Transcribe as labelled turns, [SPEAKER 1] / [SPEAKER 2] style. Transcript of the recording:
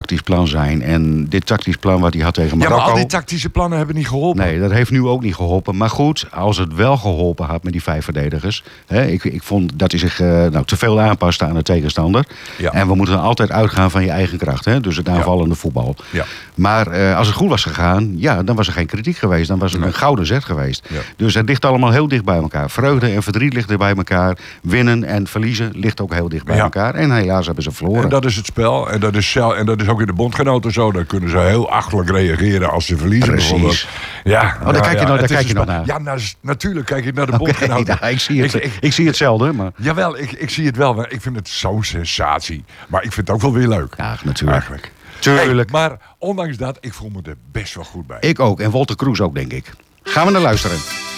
[SPEAKER 1] tactisch plan zijn. En dit tactisch plan wat hij had tegen Marokko...
[SPEAKER 2] Ja, maar al die tactische plannen hebben niet geholpen.
[SPEAKER 1] Nee, dat heeft nu ook niet geholpen. Maar goed, als het wel geholpen had met die 5 verdedigers... Ik vond dat hij zich te veel aanpaste aan de tegenstander.
[SPEAKER 2] Ja.
[SPEAKER 1] En we moeten altijd uitgaan van je eigen kracht. Dus het aanvallende voetbal.
[SPEAKER 2] Ja.
[SPEAKER 1] Maar als het goed was gegaan, dan was er geen kritiek geweest. Dan was het een gouden zet geweest.
[SPEAKER 2] Ja.
[SPEAKER 1] Dus het ligt allemaal heel dicht bij elkaar. Vreugde en verdriet ligt er bij elkaar. Winnen en verliezen ligt ook heel dicht bij elkaar. En helaas hebben ze verloren.
[SPEAKER 2] En dat is het spel. En dat is ook in de bondgenoten zo. Dan kunnen ze heel achterlijk reageren als ze verliezen.
[SPEAKER 1] Precies.
[SPEAKER 2] Ja,
[SPEAKER 1] daar kijk je nog naar.
[SPEAKER 2] Ja, natuurlijk kijk ik naar de bondgenoten.
[SPEAKER 1] Okay, ik zie hetzelfde. Maar...
[SPEAKER 2] Jawel, ik zie het wel. Maar ik vind het zo'n sensatie. Maar ik vind het ook wel weer leuk.
[SPEAKER 1] Ja, natuurlijk.
[SPEAKER 2] Eigenlijk.
[SPEAKER 1] Tuurlijk.
[SPEAKER 2] Hey, maar ondanks dat, ik voel me er best wel goed bij.
[SPEAKER 1] Ik ook. En Walter Kroes ook, denk ik. Gaan we naar luisteren.